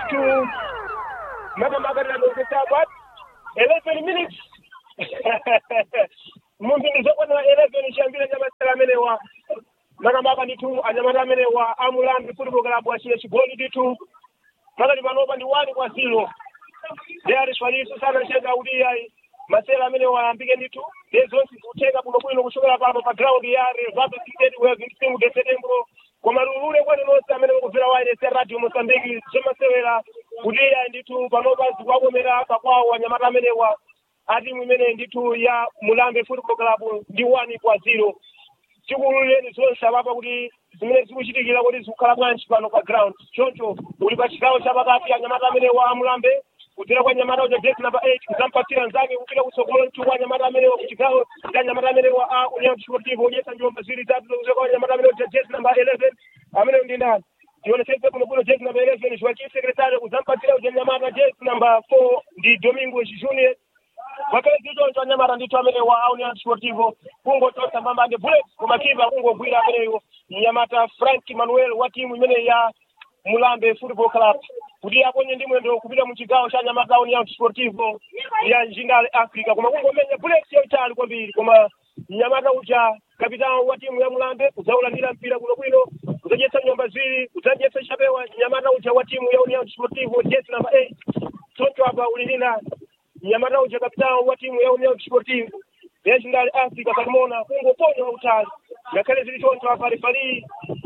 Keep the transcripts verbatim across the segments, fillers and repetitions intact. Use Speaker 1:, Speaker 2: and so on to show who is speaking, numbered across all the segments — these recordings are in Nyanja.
Speaker 1: ndithu makamaka ndikutamba eleven minutes mumpindi zokwana eleven chiyambire nyamasera amenewa makamaka ndithu anyamata amenewa amulambi football club achire chigoli ndithu makati panopa ndi one kwa zero deyari swaliso sana chenga udiyayi masera amenewa ayambike ndithu lezonse zikutheka bwinobwino kuchokera pano pa ground ya Revato City wevinsingu de setembro koma lulule kwene lonse amene mukubvera wairese radio Mozambique chemasewera udiyayi ndithu panopa zikuwakomera pakwawo anyamata amenewa atimu imene ndithu ya Mulambe Football Club ndi one kwa zero tikululeni zonse apapa kuti zimene zikuchitikira kuti zikukhala bwanji pano pa ground choncho uli pa chigawo chapakati anyamata amenewa amulambe kutera kwa nyamata uja jezi number eight kuzampatsira nzake kupita kutsogolo mchukwa nyamata amenewa kuchigawo cha nyamata amenewa a Union Sportive udyesa njomba zili tatu zokuza kwa nyamata amenewa uja jezi number eleven amenewa ndi ndani tioneseze kuno kuno jezi number eleven Joaquim Secretary kuzampatsira uja nyamata jezi number four ndi Domingo Junior wakale zichoncho anyamata ndithu amenewa a Union Sportive kungotosa mbambande bullets kumakipa kungogwira ameneyo nyamata Frank Manuel wa timu imene ya Mulambe Football Club kuti akonye ndi mwendo kupita mu chigawo cha nyamata Union Sportive ya Njindale Africa koma kungomenya bullets yoitali kwambiri koma nyamata uja kapitano wa timu ya Mulambe kuzaulandira mpira kuno bwino kuzajetsa nyumba zili kuzajetsa chapewa nyamata uja wa timu ya Union Sportive jezi number eight tonto hapa ulinina nyamata uja kapitano wa timu ya Union Sportive ya Njindale Africa kalimona kungoponya utali ngakhale zili tonto hapa rifali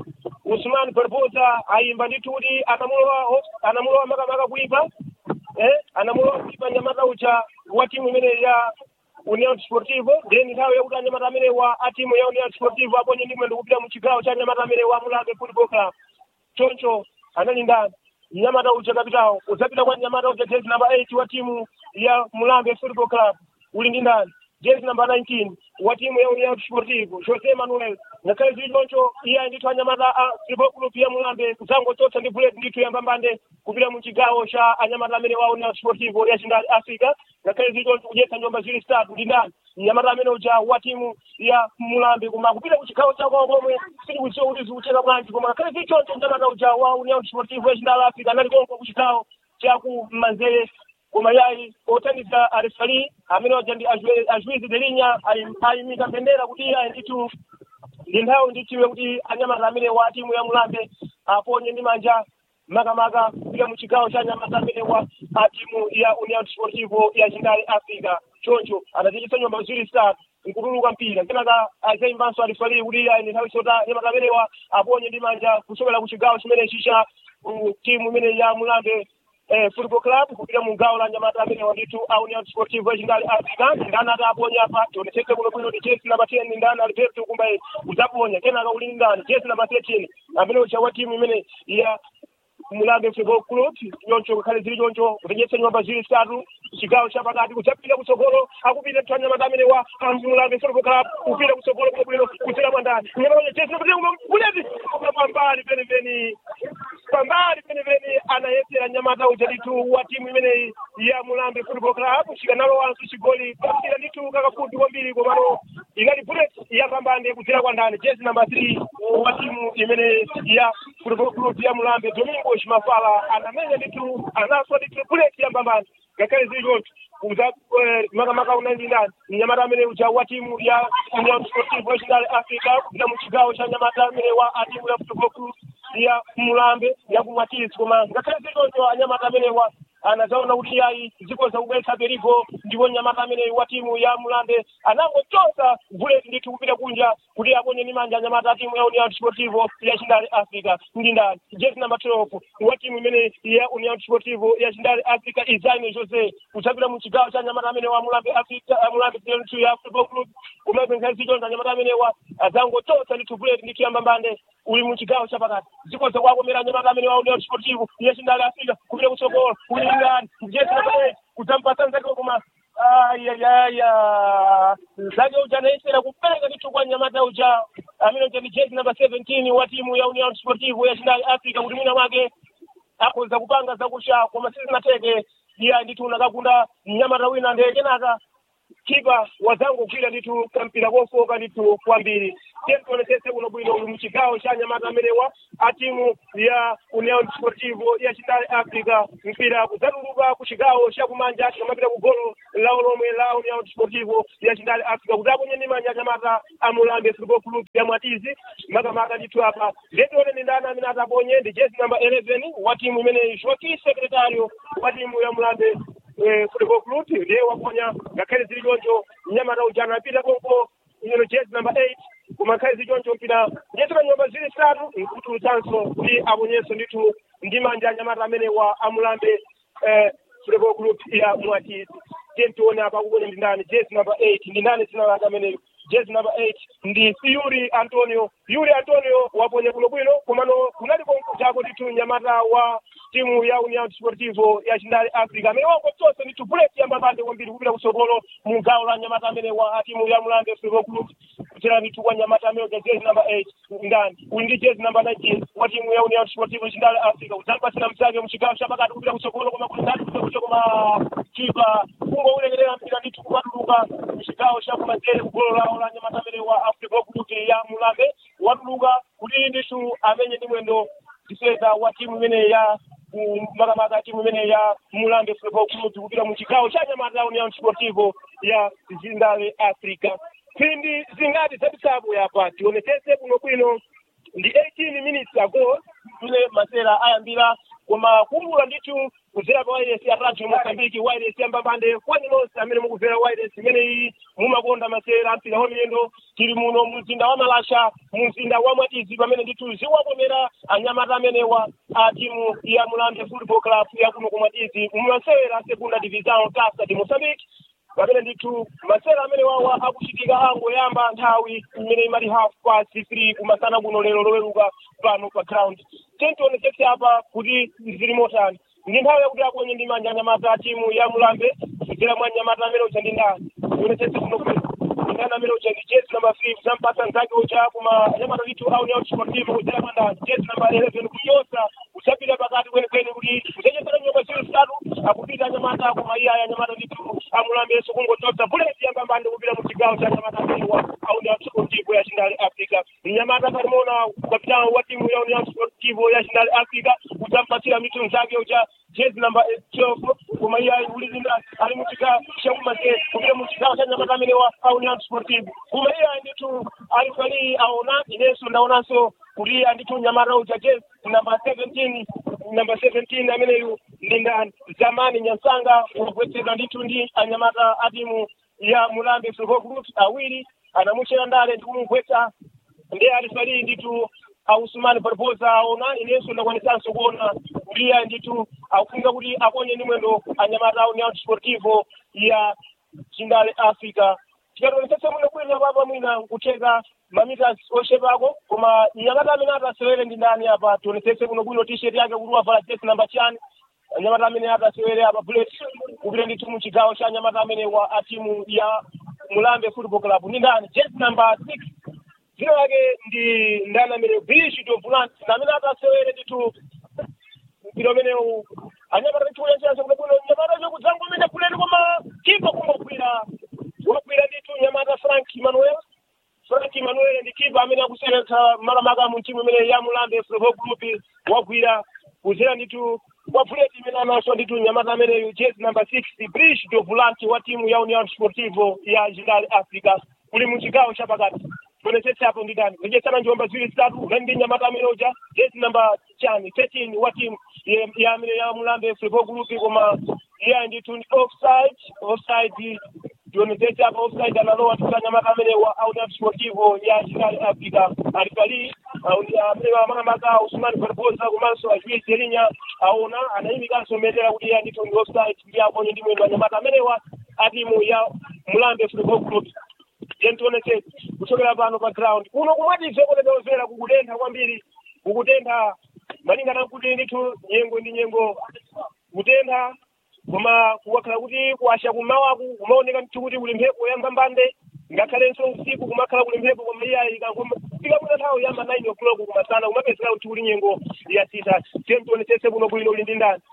Speaker 1: Usman Barbosa ayimba nditudi anamulowa anamulowa makamaka kuipa eh anamulowa kuipa nyamata uja wa timu imene ya Union Sportive then nthawi yakuti anyamata amene wa atimu ya Union Sportive aponye ndi mwendo kupita mu chigawo cha nyamata amene wa Mulambe Football Club choncho anali ndani nyamata uja kapitao uzapita kwa nyamata uja jezi number eight wa timu ya Mulambe Football Club uli ndi ndani jezi number nineteen wa timu ya Union Sportive Jose Manuel ngakhale zilichoncho iye ndithu anyamata a Football Club ya Mulambe kuzangochotsa ndi bullet ndithu yambambande kupita mu chigawo cha anyamata amene wa Union Sportive ya Njindale Africa ngakhale zilichoncho kudyetsa njomba zili statu ndi ndani nyamata amene uja wa timu ya Mulambe koma kupita ku chigawo cha kwawo komwe sindikudziwa kuti zikucheka bwanji koma ngakhale zilichoncho nyamata uja wa Union Sportive ya Njindale Africa anali konko ku chigawo cha ku Manzere koma yayi otaniza arefali amene waja ndi ajuizi de linha ayimika bendera kuti iye ndithu ndi nthawi ndithiwe kuti anyamata amene wa timu ya Mulambe aponye ndi manja makamaka kupita mu chigawo cha anyamata amene wa timu ya Union Sportive ya Njindale Africa choncho anazichitsa nyumba zili start nkutuluka mpira kenaka azayimbanso arefali kuti iye ndi nthawi sota anyamata amene wa aponye ndi manja kuchokera ku chigawo chimenechi cha timu imene ya Mulambe eh Football Club kupita mu gawo la nyamata amene wanditu a Union Sportive ya Njindale Africa ndana ataponya hapa tioneseke kuno kuno jezi number ten ndana Alberto kumbaye uzaponya kenaka uli ndani jezi number thirteen amene ucha wa timu imene ya Mulambe Football Club yoncho khale zili yoncho kutejetsa nyumba zili statu chigawo cha pakati kuchapita kutsogolo akupita tanya madamene wa Mulambe Football Club kupita kutsogolo kubwino kutira mwandani nyamata jezi number ten buleti pambali pene pene pambali pene pene anayesera nyamata ujaditu wa timu imene ya Mulambe Football Club chikanalo wansu chigoli pakira nditu kakafuti kwambiri komano ingali bullet ya pambande kutira kwa ndani jezi number three wa timu imene ya Football Club ya Mulambe Domingo Mafala anamenya nditu anaswa nditu bullet ya pambande ngakhale zilichoncho kuza makamaka unandi ndani nyamata amene uja wa timu ya Union Sportive ya Njindale Africa kupita mu chigawo cha nyamata amene wa timu ya Football Club ya Mulambe ya kumwatisi koma ngakhale zilichoncho anyamata amene wa anazaona kuti yayi ziko za kubwetsa periko ndipo nyamata amene wa timu ya Mulambe anangochosa bullet ndithu kupita kunja kuti aponye ni manja nyamata timu ya Union Sportive ya Njindale Africa ndi ndani jezi number twelve wa timu imene ya Union Sportive ya Njindale Africa Izaine Jose kuchapita mu chigawo cha nyamata amene wa Mulambe Africa Mulambe timu ya Football Club kumbe ngazichonza nyamata amene wa azangochosa ndithu bullet ndithu yambambande uli mu chigawo cha pakati ziko za kwakomera nyamata amene wa Union Sportive ya Njindale Africa kupita kutsogolo ndani jezi number kutampata nzake koma ayayaya zake uja naisera kupeleka ndithu kwa nyamata uja amene uja ni jezi number seventeen wa timu ya Union Sportive ya Njindale Africa kuti mwina mwake akonza kupanga zakusha koma sizinateke iya ndithu nakakunda nyamata wina ndeke naka kipa wazangu kwira ndithu kampira kofoka ndithu kwambiri tentuonesese kuno bwino uli muchigawo cha anyamata amenewa a timu ya União Desportivo ya Chindale Africa mpira kudzatuluka ku chigawo cha kumanja tikamapita ku golo lawo lomwe la União Desportivo ya Chindale Africa kudzaponya ndi manja anyamata a Mulambe Football Club ya Mwatizi makamaka ndithu apa ndetione ndi ndani amene ataponye ndi jezi number eleven wa timu imene Joaquim Secretario wa timu ya Mulambe Football Club ndiye waponya ngakhale zili choncho mnyamata uja anapita konko ino jezi number eight kumakhazi zichoncho mpira nyetera nyumba zili zitatu nkutulutsanso ndi aponyenso ndithu ndi manja anyamata amene wa Amulambe Football Club ya Mwatizi tione apa kuponya ndi ndani jezi number eight ndi ndani zina lake ameneyo jezi number eight ndi Yuri Antonio Yuri Antonio waponya kuno bwino komano kunali konko chako ndithu nyamata wa timu ya União Desportivo ya Chindale Africa amene wango tonse ndithu buleti yambapande kwambiri kupita kutsogolo mu gawo la nyamata amene wa timu ya Mulambe Football Club kuchera ndithu kwa nyamata amene jezi number eight ndani uli ndi jezi number nineteen wa timu ya União Desportivo Chindale Africa udzapasira msake muchigawo chapakati kupita kutsogolo koma kulitatu kupita koma chipa kungo ulekelera mpira ndithu kupatuluka muchigawo cha kumanzere kugolo lawo la nyamata amene wa Football Club ya Mulambe watuluka kuti ndithu amenye ndi mwendo diseza wa timu imene ya makamaka timu imene ya Mulambe Football Club kupita muchigawo cha nyamata ya União Desportivo ya Chindale Africa pindi zingati zabisabu yapa tionesese kuno kwino ndi eighteen minutes ago tule masera ayambira koma kumbula ndithu kuzera kwa wireless ya Radio Mozambique wireless yambapande kwani nonse amene mukuvera wireless imene iyi mumakonda masera mpira homiyendo tili muno mzinda wa Malasha mzinda wa Mwatizi pamene ndithu ziwakomera anyamata amenewa a timu ya Mulambe Football Club ya kuno ku Mwatizi mumasera segunda division Casa de Moçambique pamene ndithu masera amene wawa akuchitika angoyamba nthawi imene imali half past three kumasana kuno lero loweruka pano pa ground tentionesese apa kuti zili motani ndi nthawi yakuti aponye ndi manja anyamata a timu ya Mulambe kudzera mwa anyamata amene uja ndi ndani tionesese kuno kwino ndani amene uja ndi jezi number three zampasa nzake uja kuma anyamata ndithu a União Desportivo kudzera mwa ndani jezi number eleven kunyosa kuchapita pakati kwenikweni kuti kuchenyesera nyumba zili zitatu akupita anyamata koma iye aya anyamata ndithu a Mulambe kungotosa buleti yambambande kupita muchigawo cha anyamata amene wa União Desportivo ya Chindale Africa mnyamata palimona kapitano wa timu ya União Desportivo ya Chindale Africa kudzampasira mitu nzake uja jezi number twelve koma iye ulizinda ali muchigawo cha kumanzere kupita muchigawo cha anyamata amene wa União Desportivo koma iye ndithu alifali aona inenso ndaonanso kuti andithu nyamata uja jezi number seventeen number seventeen ameneyu ndi ndani zamani Nyansanga wagwetsedwa ndithu ndi anyamata a timu ya Mulambe Football Club awiri anamuchera ndale ndi kumugwetsa ndi alifali ndithu Ausumani Barbosa aona inenso ndakwanisanso kuona kuti ndithu akufunga kuti aponye ndi mwendo anyamata a União Desportivo ya Chindale Africa tikatonesese muno kwina papa mwina kutheka mamita oshepako koma nyamata amene atasewere ndi ndani apa tionesese kuno bwino t-shirt yake kuti wavala jezi number chani anyamata amene atasewere apa bullet kupita ndithu muchigawo cha anyamata amene wa a timu ya Mulambe Football Club ndi ndani jezi number six dzina lake ndi ndani amene Bishop Volante amene atasewere ndithu mpira umenewu anyamata ndithu kuyanjanso kuno bwino nyamata zokudzango amene bullet koma kipa kungogwira wagwira ndithu nyamata Frank Emmanuel Frank Emmanuel ndi kipa amene akuseretsa makamaka mu timu imene ya Mulambe Football Club wagwira kuzera ndithu wa buleti imene anaso ndithu nyamata ameneyu jezi number six Bridge do Volante wa timu ya União Desportivo ya Chindale Africa kuli muchigawo chapakati tionesese apo ndi ndani kudyetsana njomba ziwiri zitatu ndi nyamata amene uja jezi number chani thirteen wa timu ya amene ya Mulambe Football Club koma iye ndithu ndi offside offside tionesese apo offside analowa tukula nyamata amene wa União Desportivo ya Chindale Africa alifali amene makamaka Usman Barbosa komanso ajuiz Elinya aona anayimikanso metera kuti iye ndithu ndi offside ndi aponye ndi mwendo anyamata amene wa a timu ya Mulambe Football Club yentionesese kuchokera pano pa ground kuno kumwatize kulebeozera kukutentha kwambiri kukutentha malingana kuti ndithu nyengo ndi nyengo kutentha koma kuwakhala kuti kuwasha kumawaku kumaoneka ndithu kuti kuli mphepo yambambande ngakhalenso usiku kumakhala kuli mphepo koma iyayi fika kuna nthawi yama nine o'clock kumasana kumapezeka kuti kuli nyengo ya sita tentionesese kuno bwino uli ndi ndani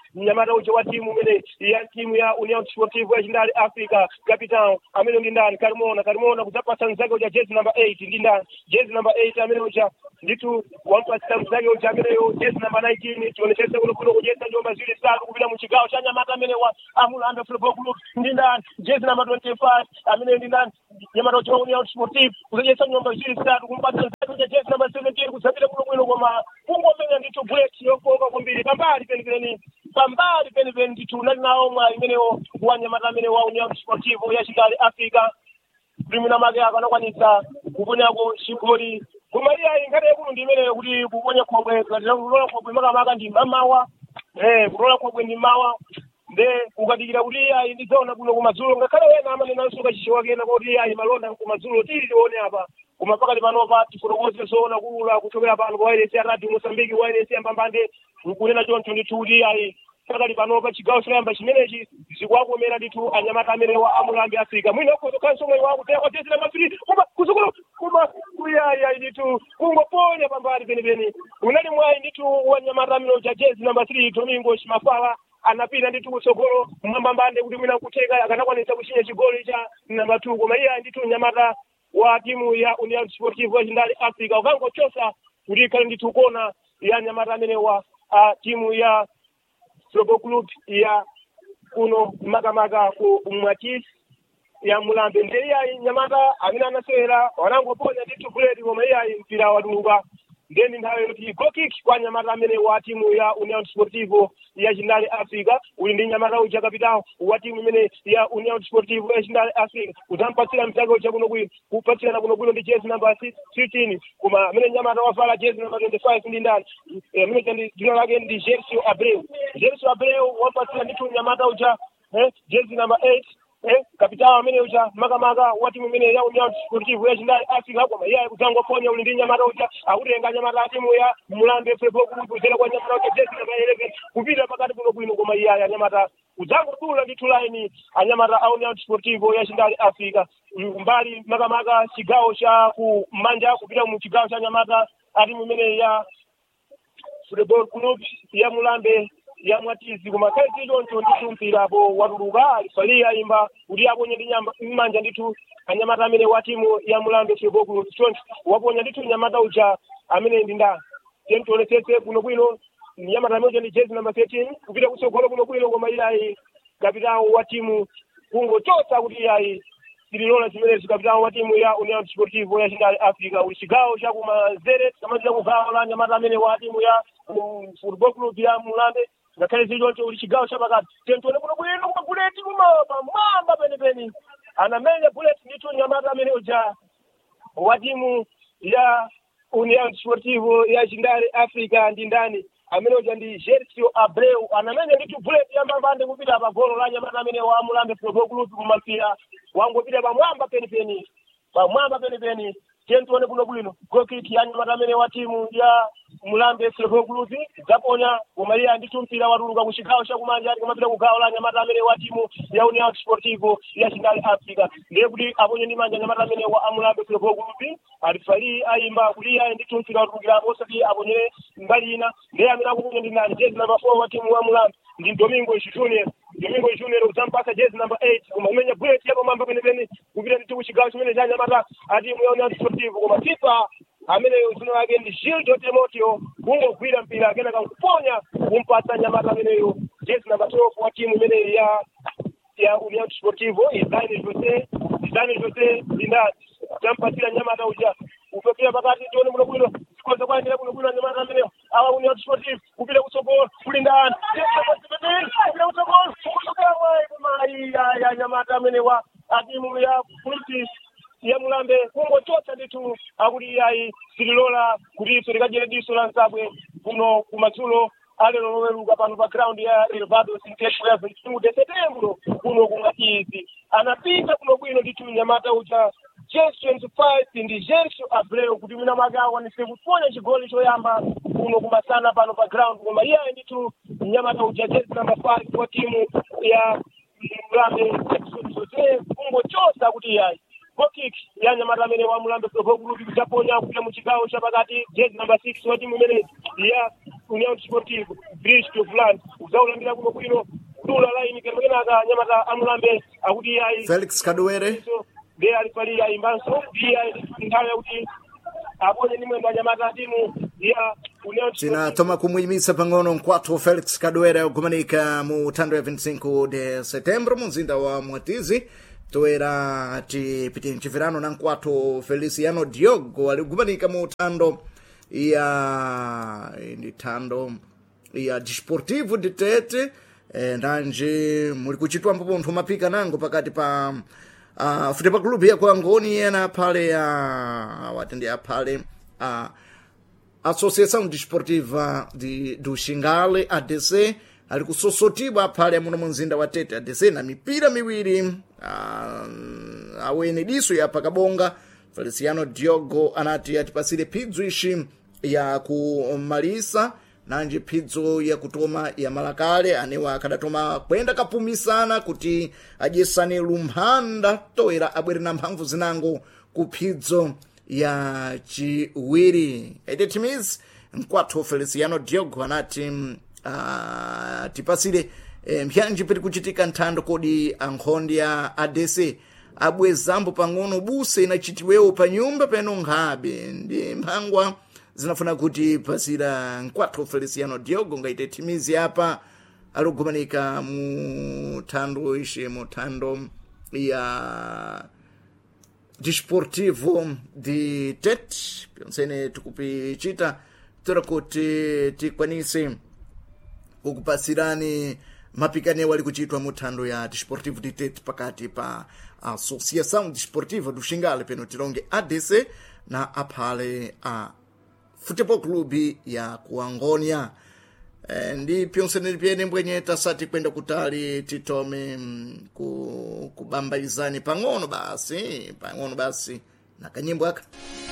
Speaker 1: mnyamata uja wa timu imene ya timu ya Union Sportive ya Jindali Africa captain amene ndi ndani Karimona Karimona kudzapasa mzake uja jezi number eight ndi ndani jezi number eight amene uja nditu wampasa mzake uja amene yo jezi number nineteen tionesesa kuno kuno kujesa njomba zile zitatu kupita mu chigawo cha nyamata amene wa Amulanda Football Club ndi ndani jezi number twenty-five amene ndi ndani nyamata uja wa Union Sportive kujesa njomba zile zitatu kumpasa mzake uja jezi number seventeen kudzapita kuno kuno koma kungomenya nditu break yokoka kwambiri pambali penipeni pambali penipeni nditu nali nawo mwa imenewo wa nyamata amene wa Union Sportive ya Jindali Africa limina make akanakwanisa kuponyako chigoli kumaliya ingati yakulu ndi imeneyo kuti kuponya khobwe kulola khobwe makamaka ndi mamawa eh kulola khobwe ndi mawa nde ukadikira kuti ayi ndizaona kuno kumadzulo ngakhale wena amanena nsuka chichewa kena kuti ayi malonda kumadzulo tili tione apa koma pakati panopa tifotokoze zoona kulula kuchokera pano kwa wireless ya radio Mozambique wireless ya Mbambande nkunena choncho ndithu kuti ayi pakati panopa chigawo choyamba chimenechi zikwakomera ndithu anyamata amene wa Amulambi Africa mwina ukhozokanso mwayi wako tewa jezi namba three kuma kuzukulu kuma kuyaya ndithu kungoponya pambali penipeni unali mwayi ndithu wa nyamata amene uja jezi namba three Domingo Chimafala anapita ndithu kutsogolo Mbambande kuti mwina kutheka akanakwanisa kuchinya chigoli cha namba two koma iye ndithu nyamata wa timu ya Union Sportive ya Jindali Africa ukangochosa kuti ikhale ndithu kona ya nyamata amene wa uh, timu ya Football Club ya kuno makamaka ku Mwachis ya Mulambe ndiye nyamata amene anasewera wanangoponya ndithu bullet koma iye mpira waduluka ndeni nthawi yoti goal kick kwa nyamata amene wa timu ya Union Sportive ya Jindali Africa uli ndi nyamata uja kapitao wa timu imene ya Union Sportive ya Jindali Africa uzampatsira mtaka uja kuno bwino kupatsirana kuno bwino ndi jezi number fifteen koma amene nyamata wavala jezi number twenty-five ndi ndani amene ndi jina lake ndi Gercio Abreu Gercio Abreu wapatsira ndithu nyamata uja eh jezi number eight eh kapitao amene uja makamaka wa timu imene ya Union Sportive ya Jindali Africa koma iye kutangoponya uli ndi nyamata uja akutenga nyamata timu ya Mulambe Football Club kuzera kwa nyamata uja jezi number eleven kupita pakati kuno bwino koma iye ya nyamata kudzangodula ndithu line anyamata a Union Sportive ya Jindali Africa mbali makamaka chigawo cha ku manja kupita mu chigawo cha nyamata ati mumene ya Football Club ya Mulambe ya Mwatizi koma kazi lonto ndithu mpirapo watuluka alifalia imba kuti aponye ndi nyamba mmanja ndithu anyamata amene wa timu ya Mulambe Football Club choncho waponya ndithu nyamata uja amene ndi ndani tentonesese kuno bwino nyamata amene ndi jezi number thirteen kupita kutsogolo kuno bwino koma iyayi kapitao wa timu kungochosa kuti iyayi tililola zimene kapitao wa timu ya Union Sportive ya Jindali Africa uli chigawo cha kumanzere kamazira kugawo la nyamata amene wa timu ya Football Club ya Mulambe ngakhale zilonto uli chigawo cha pakati tentone kuno bwino kuma bullet kuma pamwamba penipeni anamenya bullet ndithu nyamata amene uja wa timu ya Union Sportive ya Jindali Africa ndi ndani amene uja ndi Gercio Abreu anamenya ndithu bullet ya Mbambande kupita pa golo la nyamata amene wa Mulambe Football Club kumampira wangopita pamwamba penipeni pamwamba penipeni tentone kuno bwino goal kick ya nyamata amene wa timu ya Mulambe Football Club zaponya koma iye ndithu mpira watuluka ku chigawo cha kumanja ati kumapita kugawo la nyamata amene wa timu ya Union Sportive ya Jindali Africa ndiye kuti aponye ndi manja nyamata amene wa Mulambe Football Club alifali ayimba kuti iye ndithu mpira watulukira osati aponye mbali ina ndiye amene akuponya ndi nani jezi number four wa timu wa Mulambe ndi Domingo Junior Domingo Junior uzampasa jezi number eight koma umenya bullet yapo mamba penepene kupita ndithu ku chigawo chimene cha nyamata ati timu ya Union Sportive koma tipa amene uzino wake ndi Gildo Timoteo kungogwira mpira akena kuponya kumpasa nyamata ameneyo jezi number twelve wa timu imene ya ya Union Sportive Izani Jose Izani Jose ndinda tampatira nyamata uja upepera pakati tione muno bwino sikoza kwaendera muno bwino nyamata ameneyo awa Union Sportive kupita kutsogolo kulindana kupita kutsogolo kutoka wapi mai ya nyamata amenewa atimu ya Police ya Mulambe kungochosa ndithu akuti yayi sililola kuti ife likajere diso la nsabwe kuno kumadzulo alero loweruka pano pa ground ya Elvado Sintetia mu de setembro kuno kungatizi anapita kuno bwino ndithu nyamata uja Jezi twenty-five ndi Gercio Abreu kuti mina magawa ni sekuponya chigoli choyamba kuno kumasana pano pa ground koma iye ndithu nyamata uja jezi number five kwa timu ya Mulambe kungochosa kuti yayi goal kick ya nyamata amene wa Mulambe Football Club kujaponya kupita mu chigawo cha pakati jezi number six wa timu imene ya Union Sportive bridge to plant uzaulandira kuno kwino dula line kemena ka nyamata amulambe akuti ai
Speaker 2: Felix Kadwere
Speaker 1: de alipali ai mbanso dia nthawe kuti abone nimwe mwa nyamata timu ya Union
Speaker 2: China toma kumuimisa pang'ono mkwatu Felix Kadwere kumanika mu tando ya vinte e cinco de setembro muzinda wa Mwatizi toera tipiti nchivirano na mkwatu Feliciano Diogo alikumanika mu tando ya ndi tando ya Desportivo de Tete e, ndanje muli kuchitwa mpopo nthu mapika nango pakati pa uh, Futebol Clube ya kwa Ngoni yena pale ya uh, watende ya pale uh, Associação Desportiva de, do Xingale, A D C, ali kusosotiba pale muno mzinda wa Tete, A D C na mipira miwiri uh, awene diso ya pakabonga. Feliciano Diogo anati atipasire pidzo ishi ya kumalisa nanje pidzo ya kutoma ya malakale anewa akadatoma kwenda kapumisana kuti ajesane lumhanda toera abwere na mphamvu zinango ku pidzo ya chiwiri. Edetimiz mkwatu Feliciano Diogo anati uh, tipasire eh, mpyanji peri kuchitika ntando kodi ankhondi ya A D C abwe zambo pang'ono buse inachitiwewo pa nyumba peno nkhabe ndi mphangwa zinafuna kuti pasira mkwatu Feliciano Diogo ngaite timizi apa alugumanika mu tando ishe mu tando ya Desportivo de Tete pionsene tukupichita tora kuti tikwanise ukupasirani mapikane wali kuchitwa mutando ya Desportivo de Tete pakati pa Associação Desportiva do Xingale peno tilonge A D C na aphale a Futebol Clube ya Kuangonia. E, ndi pionsene piene mbwenye tasati kwenda kutali titome ku, kubamba izani pang'ono basi pang'ono basi na kanyimbo aka